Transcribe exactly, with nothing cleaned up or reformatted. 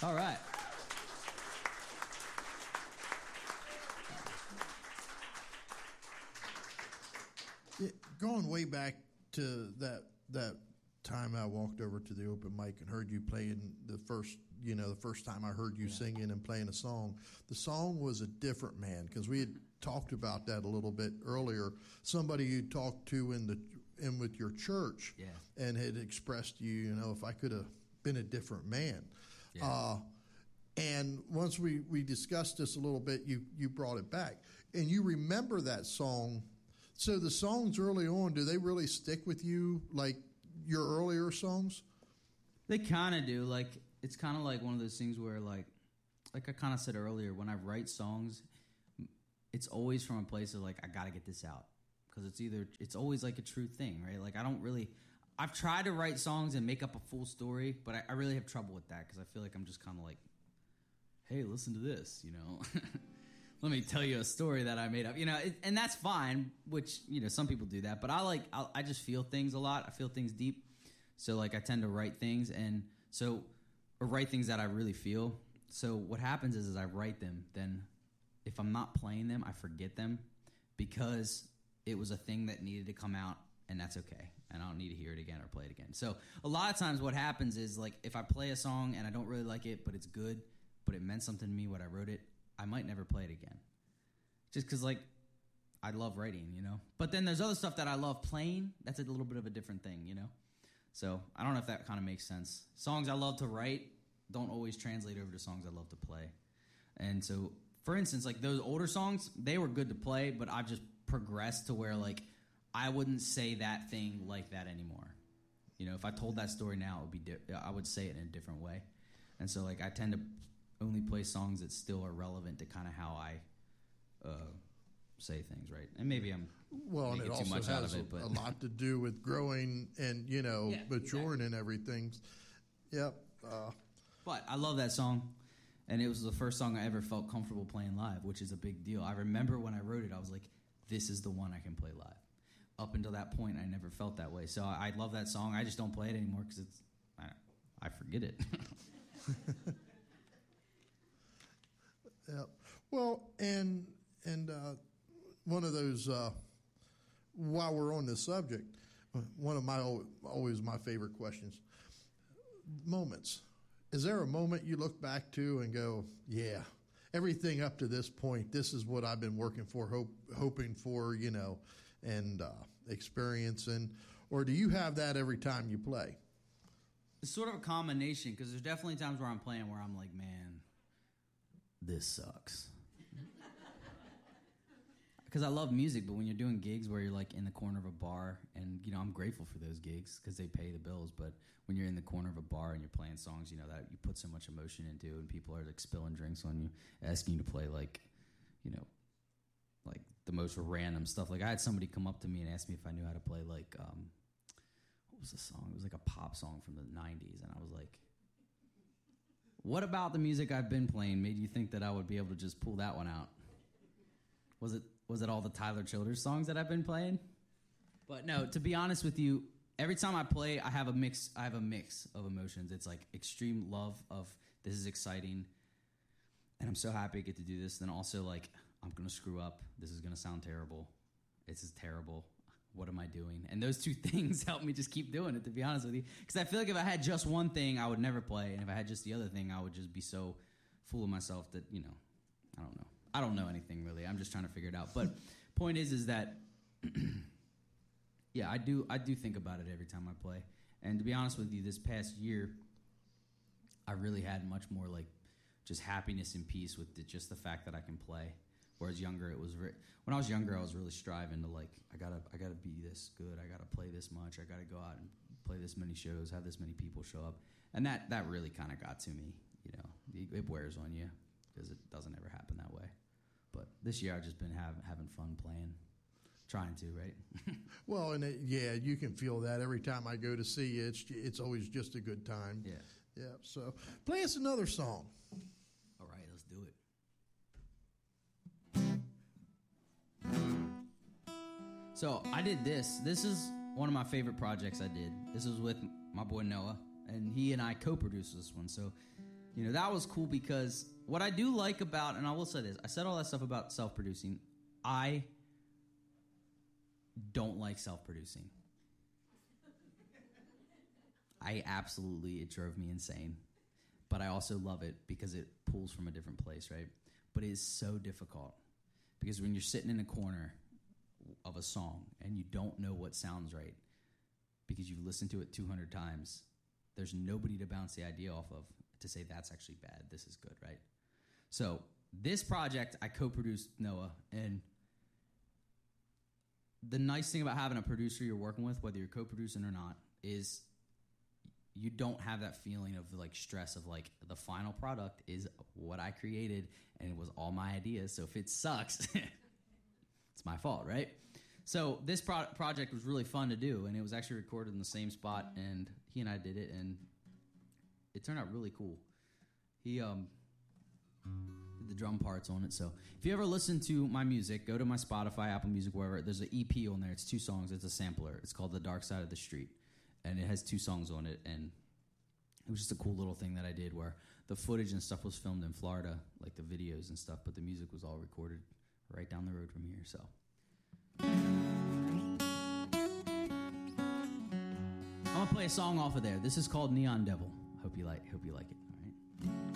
All right. Yeah, going way back to that that time I walked over to the open mic and heard you playing the first, you know, the first time I heard you yeah. singing and playing a song. The song was a different man, because we had talked about that a little bit earlier. Somebody you talked to in the in with your church yeah. and had expressed to you, you know, if I could have been a different man. Yeah. Uh, and once we, we discussed this a little bit, you, you brought it back. And you remember that song. So the songs early on, do they really stick with you like your earlier songs? They kind of do. Like, it's kind of like one of those things where, like, like I kind of said earlier, when I write songs, it's always from a place of, like, I got to get this out. Because it's either, it's always, like, a true thing, right? Like, I don't really, I've tried to write songs and make up a full story, but I, I really have trouble with that because I feel like I'm just kind of like, hey, listen to this, you know? Let me tell you a story that I made up, you know, it, and that's fine, which, you know, some people do that, but I like, I, I just feel things a lot. I feel things deep. So, like, I tend to write things, and so, or write things that I really feel. So what happens is, is I write them, then if I'm not playing them, I forget them because it was a thing that needed to come out, and that's okay. And I don't need to hear it again or play it again. So a lot of times what happens is, like, if I play a song and I don't really like it, but it's good, but it meant something to me when I wrote it, I might never play it again. Just because, like, I love writing, you know? But then there's other stuff that I love playing. That's a little bit of a different thing, you know? So I don't know if that kind of makes sense. Songs I love to write don't always translate over to songs I love to play. And so, for instance, like, those older songs, they were good to play, but I've just progressed to where, like, I wouldn't say that thing like that anymore. You know, if I told that story now, it would be di- I would say it in a different way. And so, like, I tend to only play songs that still are relevant to kind of how I uh, say things, right? And maybe I'm well, and it too also much has out of it, but a lot to do with growing and, you know, yeah, maturing exactly. and everything. Yep. Uh, but I love that song, and it was the first song I ever felt comfortable playing live, which is a big deal. I remember when I wrote it, I was like, this is the one I can play live. Up until that point, I never felt that way. So I, I love that song. I just don't play it anymore because it's I, I forget it. Yeah. Well, and and uh, one of those, uh, while we're on this subject, one of my always my favorite questions, moments. Is there a moment you look back to and go, yeah, everything up to this point, this is what I've been working for, hope, hoping for, you know, and uh, experiencing, or do you have that every time you play? It's sort of a combination, because there's definitely times where I'm playing where I'm like, man, this sucks. Because I love music, but when you're doing gigs where you're, like, in the corner of a bar, and, you know, I'm grateful for those gigs because they pay the bills, but when you're in the corner of a bar and you're playing songs, you know, that you put so much emotion into, and people are, like, spilling drinks on you, asking you to play, like, you know, like, the most random stuff. Like, I had somebody come up to me and ask me if I knew how to play, like, um, what was the song? It was, like, a pop song from the nineties, and I was like, what about the music I've been playing made you think that I would be able to just pull that one out? Was it was it all the Tyler Childers songs that I've been playing? But no, to be honest with you, every time I play, I have a mix. I have a mix of emotions. It's like extreme love of this is exciting, and I'm so happy to get to do this. Then also, like, I'm gonna screw up. This is gonna sound terrible. This is terrible. What am I doing? And those two things help me just keep doing it, to be honest with you. Because I feel like if I had just one thing, I would never play. And if I had just the other thing, I would just be so full of myself that, you know, I don't know. I don't know anything, really. I'm just trying to figure it out. But point is, is that, yeah, I do I do think about it every time I play. And to be honest with you, this past year, I really had much more, like, just happiness and peace with the, just the fact that I can play. Whereas younger, it was re- when I was younger, I was really striving to, like, I gotta I gotta be this good, I gotta play this much, I gotta go out and play this many shows, have this many people show up, and that that really kind of got to me. You know, it, it wears on you because it doesn't ever happen that way. But this year, I've just been have, having fun playing, trying to, right? Well, and it, yeah, you can feel that every time I go to see you. It's it's always just a good time. Yeah, yeah. So play us another song. All right, let's do it. So I did this. This is one of my favorite projects I did. This was with my boy Noah, and he and I co-produced this one. So You know, that was cool because what I do like about, and I will say this, I said all that stuff about self-producing. I don't like self-producing. I absolutely, it drove me insane. But I also love it because it pulls from a different place, right? But it is so difficult because when you're sitting in a corner of a song and you don't know what sounds right because you've listened to it two hundred times, there's nobody to bounce the idea off of to say that's actually bad, this is good, right? So this project, I co-produced Noah, and the nice thing about having a producer you're working with, whether you're co-producing or not, is you don't have that feeling of like stress of like the final product is what I created and it was all my ideas. So if it sucks, it's my fault, right? So this pro- project was really fun to do, and it was actually recorded in the same spot, and he and I did it, and it turned out really cool. He um did the drum parts on it. So if you ever listen to my music, go to my Spotify, Apple Music, wherever. There's an E P on there. It's two songs. It's a sampler. It's called The Dark Side of the Street. And it has two songs on it, and it was just a cool little thing that I did where the footage and stuff was filmed in Florida, like the videos and stuff, but the music was all recorded right down the road from here. So I'm gonna play a song off of there. This is called Neon Devil. Hope you like. Hope you like it.